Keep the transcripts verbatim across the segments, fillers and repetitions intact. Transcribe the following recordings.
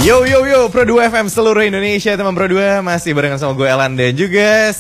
Yo yo yo, Pro dua F M seluruh Indonesia, teman Pro dua masih barengan sama gue Elan dan juga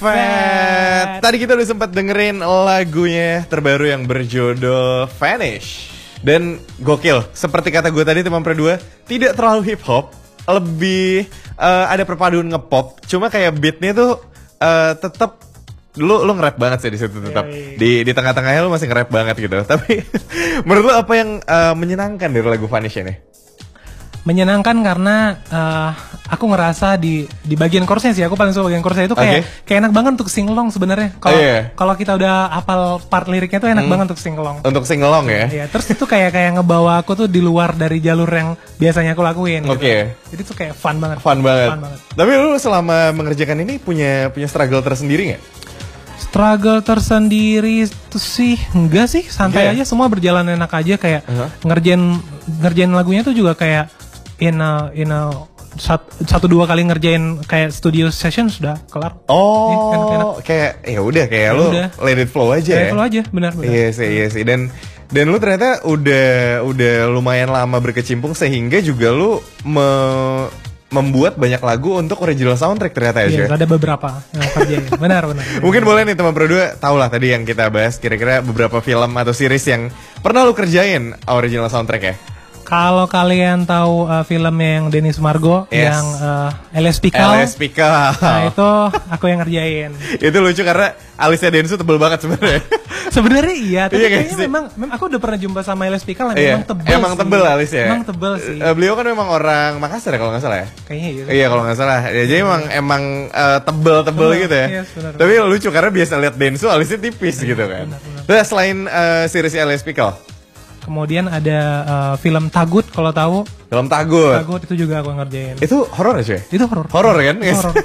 Stefan. Tadi kita udah sempat dengerin lagunya terbaru yang berjudul Vanish. Dan gokil, seperti kata gue tadi teman Pro dua, tidak terlalu hip hop, lebih uh, ada perpaduan ngepop. Cuma kayak beatnya tuh uh, tetap lu lu nge-rap banget sih di situ tetap. Di di tengah-tengahnya lu masih nge-rap banget gitu. Tapi menurut lu apa yang uh, menyenangkan dari lagu Vanish ini? Menyenangkan karena uh, aku ngerasa di di bagian chorusnya sih, aku paling suka bagian chorusnya itu kayak okay. kayak enak banget untuk sing along sebenarnya. Kalau oh, yeah. kalau kita udah hafal part liriknya tuh enak hmm. banget untuk sing along. Untuk sing along ya. Iya, terus itu kayak kayak ngebawa aku tuh di luar dari jalur yang biasanya aku lakuin. Oke. Okay. Gitu. Jadi tuh kayak fun banget. Fun banget. Fun banget. Tapi lu selama mengerjakan ini punya punya struggle tersendiri nggak? Struggle tersendiri itu sih enggak sih, santai okay. aja, semua berjalan enak aja kayak uh-huh. ngerjain ngerjain lagunya tuh juga kayak in a, in a sat, satu dua kali ngerjain kayak studio session sudah kelar. Oh, ya, enak-enak. Kayak ya udah kayak ya lu udah. Let it flow aja. Let it ya? flow aja, benar benar. Iya sih, iya sih. Dan dan lu ternyata udah udah lumayan lama berkecimpung sehingga juga lu me, membuat banyak lagu untuk original soundtrack ternyata ya. Iya, ada beberapa yang kerjain. benar, benar benar. Mungkin boleh nih teman Pro dua tahu lah tadi yang kita bahas kira-kira beberapa film atau series yang pernah lu kerjain original soundtrack ya. Kalau kalian tahu uh, filmnya yang Denny Sumargo yes. yang uh, L S Pikal, L S Pikal. Nah itu aku yang ngerjain. Itu lucu karena alisnya Densu tebel banget sebenarnya. Sebenarnya iya, tapi iya, kayaknya memang, memang aku udah pernah jumpa sama L S Pikal yang iya. memang tebel. Emang sih. tebel alisnya. Emang tebel sih. Uh, beliau kan memang orang Makassar ya kalau nggak salah ya. Kayaknya iya. Iya kalau nggak salah. Ya, jadi emang emang uh, tebel-tebel gitu ya. Yes, benar, tapi benar. Lucu karena biasa lihat Densu alisnya tipis iya, gitu kan. Terus selain uh, series L S Pikal. Kemudian ada uh, film Tagut kalau tahu. Film Tagut. Tagut itu juga aku ngerjain. Itu horor ya, cuy? Itu horor. Horor kan? Yes. Horor.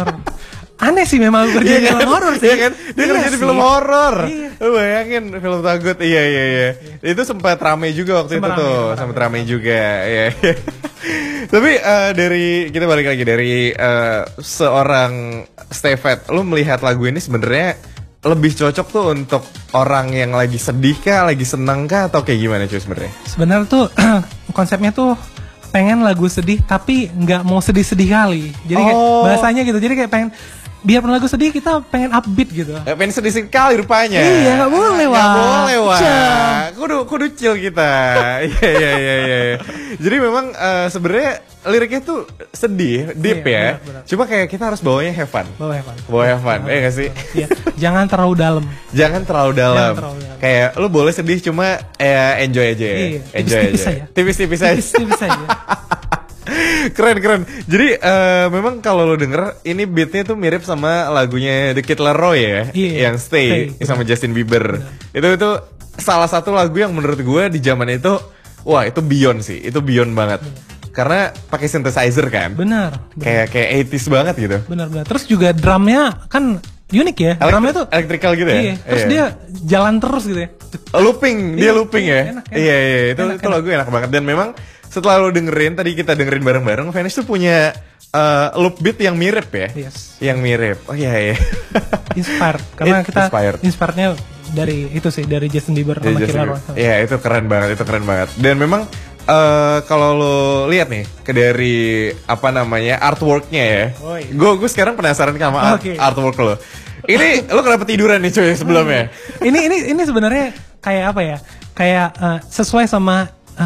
Aneh sih memang aku kerjain film horor sih. Iya kan? Dia iya kerja di film horor. Iya. Lu bayangin film Tagut. Iya iya iya. Iya. Itu sempat ramai juga waktu sempat itu tuh. Sempat ramai juga. Iya. Tapi uh, dari kita balik lagi dari uh, seorang Stefan, lu melihat lagu ini sebenarnya lebih cocok tuh untuk orang yang lagi sedih kah, lagi senang kah, atau kayak gimana cuy sebenarnya? Sebenarnya tuh konsepnya tuh pengen lagu sedih tapi nggak mau sedih-sedih kali. Jadi oh. kayak bahasanya gitu. Jadi kayak pengen biar lagu sedih kita pengen upbeat gitu. Ya, pengen sedih sekali rupanya. Iya nggak boleh wah. Nggak boleh wah. Kudu kudu chill kita. Iya iya iya iya. Jadi memang uh, sebenarnya liriknya tuh sedih, deep iya, ya. Benar, benar. Cuma kayak kita harus bawanya have fun. Bawa have fun. Bawa have fun. Iya nggak sih? Iya. Jangan terlalu dalam. Jangan terlalu dalam. Jangan terlalu dalam. Kayak lu boleh sedih cuma eh, enjoy aja ya. Iya, enjoy tipis-tipis aja. aja. Tipis-tipis aja. Tipis-tipis aja. Keren keren. Jadi uh, memang kalau lo denger ini beatnya tuh mirip sama lagunya The Kid Laroi ya, yeah, yang Stay, Stay sama Justin Bieber. Benar. Itu itu salah satu lagu yang menurut gue di zaman itu, wah itu beyond sih, itu beyond banget. Benar. Karena pakai synthesizer kan. Benar. benar. Kayak kayak eighties banget gitu. Benar benar. Terus juga drumnya kan unik ya. Elektri- drumnya tuh elektrikal gitu ya. Iya. Terus iya. dia jalan terus gitu ya. Looping, dia iya, looping iya, ya. Enak, enak. Iya iya itu enak, itu enak. lagu enak banget dan memang setelah lo dengerin, tadi kita dengerin bareng-bareng, Vanish tuh punya uh, loop beat yang mirip ya? Yes. Yang mirip, oh iya iya. Inspired, karena It, kita inspired. inspirednya dari itu sih, dari Justin Bieber sama Kid Laroi. Iya itu keren banget, itu keren banget. Dan memang uh, kalau lo lihat nih, ke dari apa namanya artworknya ya, gue gue sekarang penasaran sama okay. art, artwork lo. Ini lo kenapa tiduran nih cuy sebelumnya? ini ini ini sebenarnya kayak apa ya? Kayak uh, sesuai sama